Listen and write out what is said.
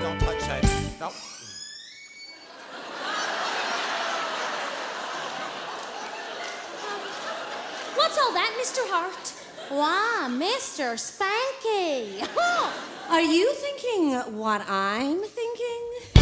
don't touch that. No. What's all that, Mr. Hart? Wow, Mr. Spanky. Are you thinking what I'm thinking?